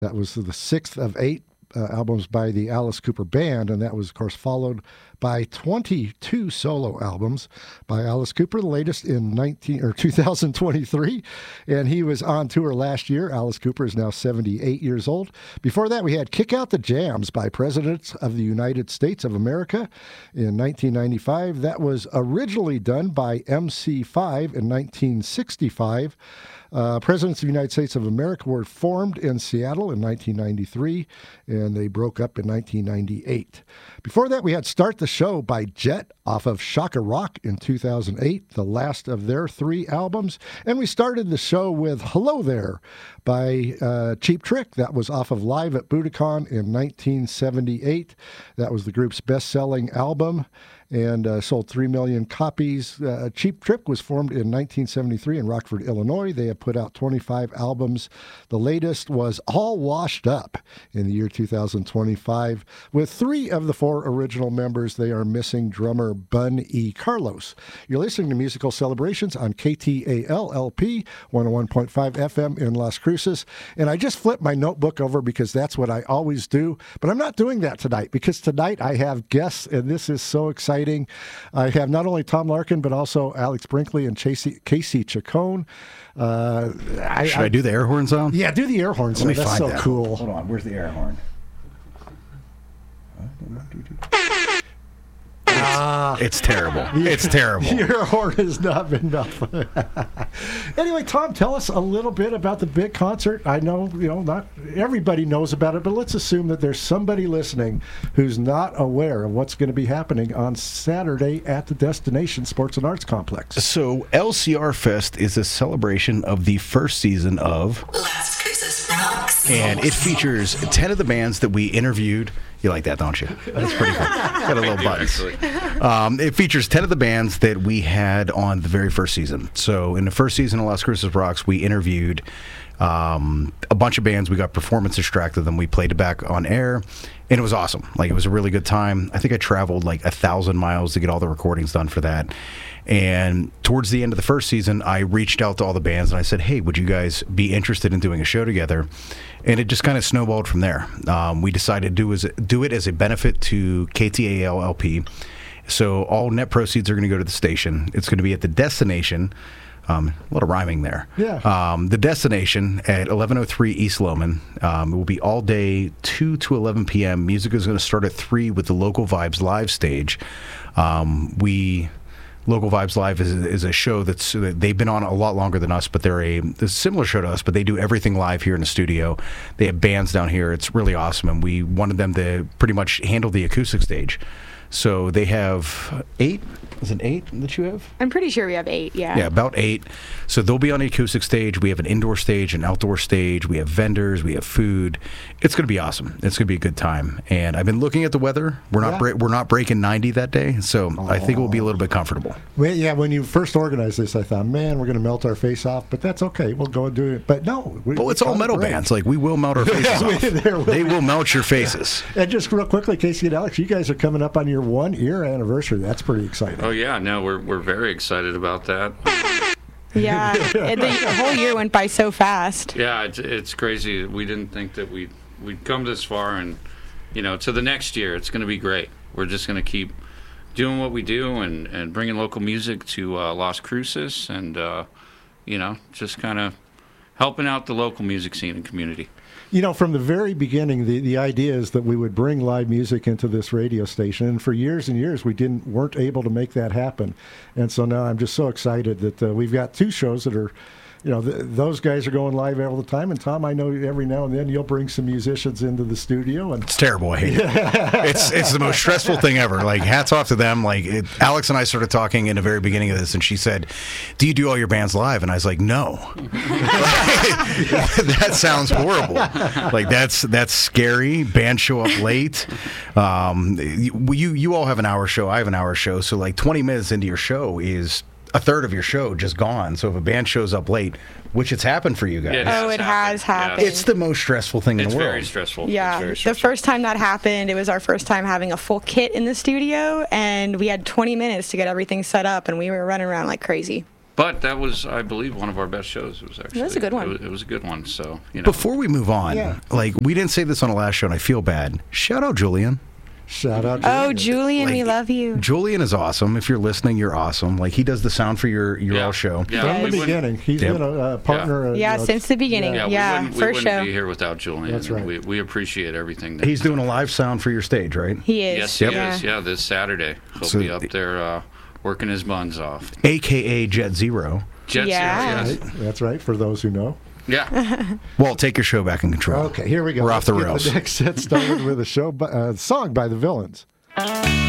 That was the sixth of eight albums by the Alice Cooper Band, and that was, of course, followed by 22 solo albums by Alice Cooper, the latest in 2023, and he was on tour last year. Alice Cooper is now 78 years old. Before that, we had Kick Out the Jams by Presidents of the United States of America in 1995. That was originally done by MC5 in 1965. Presidents of the United States of America were formed in Seattle in 1993, and they broke up in 1998. Before that, we had Start the Show by Jet off of Shaka Rock in 2008, the last of their three albums. And we started the show with Hello There by Cheap Trick. That was off of Live at Budokan in 1978. That was the group's best-selling album and sold 3 million copies. Cheap Trick was formed in 1973 in Rockford, Illinois. They have put out 25 albums. The latest was All Washed Up in the year 2025. With three of the four original members, they are missing drummer Bun E. Carlos. You're listening to Musical Celebrations on KTAL-LP 101.5 FM in Las Cruces. And I just flipped my notebook over because that's what I always do. But I'm not doing that tonight because tonight I have guests, and this is so exciting. I have not only Tom Larkin, but also Alex Brinkley and Casey Chacon. Should I do the air horn sound? Yeah, do the air horn sound. That's so cool. Hold on, where's the air horn? It's terrible. It's terrible. Your horn has not been enough. Anyway, Tom, tell us a little bit about the big concert. I know, not everybody knows about it, but let's assume that there's somebody listening who's not aware of what's going to be happening on Saturday at the Destination Sports and Arts Complex. So LCR Fest is a celebration of the first season of Las Cruces Rocks. And it features 10 of the bands that we interviewed. You like that, don't you? That's pretty cool. Got a little buttons. It features 10 of the bands that we had on the very first season. So in the first season of Las Cruces Rocks, we interviewed a bunch of bands. We got performance extract of them. We played it back on air, and it was awesome. It was a really good time. I think I traveled 1,000 miles to get all the recordings done for that. And towards the end of the first season, I reached out to all the bands and I said, hey, would you guys be interested in doing a show together? And it just kind of snowballed from there. We decided to do it as a benefit to KTAL-LP. So all net proceeds are going to go to the station. It's going to be at the Destination. A lot of rhyming there. Yeah. The Destination at 1103 East Lowman. It will be all day, 2 to 11 p.m. Music is going to start at 3 with the Local Vibes Live stage. Local Vibes Live is a show they've been on a lot longer than us, but they're a similar show to us, but they do everything live here in the studio. They have bands down here. It's really awesome, and we wanted them to pretty much handle the acoustic stage. So they have 8. Is it 8 that you have? I'm pretty sure we have 8, yeah. Yeah, about 8. So they'll be on the acoustic stage. We have an indoor stage, an outdoor stage. We have vendors. We have food. It's going to be awesome. It's going to be a good time. And I've been looking at the weather. We're not breaking 90 that day, so I think it will be a little bit comfortable. Well, yeah, when you first organized this, I thought, man, we're going to melt our face off, but that's okay. We'll go and do it. But no. Well, it's all metal bands. We will melt our faces off. They will melt your faces. Yeah. And just real quickly, Casey and Alex, you guys are coming up on your 1-year anniversary. That's pretty exciting. Oh yeah, no, we're very excited about that. Yeah, the whole year went by so fast. Yeah, it's crazy. We didn't think that we'd come this far, and to the next year, it's going to be great. We're just going to keep doing what we do and bringing local music to Las Cruces, and just kind of helping out the local music scene and community. From the very beginning, the idea is that we would bring live music into this radio station, and for years and years we weren't able to make that happen. And so now I'm just so excited that we've got 2 shows that are, those guys are going live all the time. And Tom, I know every now and then you'll bring some musicians into the studio. And it's terrible. I hate it. It's the most stressful thing ever. Hats off to them. Alex and I started talking in the very beginning of this, and she said, "Do you do all your bands live?" And I was like, "No." That sounds horrible. That's scary. Bands show up late. You all have an hour show. I have an hour show. So 20 minutes into your show is a third of your show just gone. So if a band shows up late, which it's happened for you guys. It has happened. It's the most stressful thing in the world. It's very stressful. Yeah. The first time that happened, it was our first time having a full kit in the studio, and we had 20 minutes to get everything set up, and we were running around like crazy. But that was, I believe, one of our best shows. It was actually. It was a good one. It was a good one. So, Before we move on, Yeah. like, we didn't say this on the last show, and I feel bad. Shout out Julian. Shout out. Oh, Julian, we love you. Julian is awesome. If you're listening, you're awesome. Like, he does the sound for your all show. Yeah, From we the wouldn't- beginning, he's Yep. been a partner. Yeah, since the beginning. Yeah, Yeah, we first wouldn't show. be here without Julian. That's right. We appreciate everything. That He's doing a live sound for your stage, right? He is. Yes, he yeah. is. Yeah, this Saturday he'll So- be up there working his buns off. AKA Jet Zero. Jet Yeah. Zero, yes. Right? That's right, for those who know. Yeah. Walt, take your show back in control. Okay, here we go. We're off the Let's get rails. The next set started with a song by the Villains.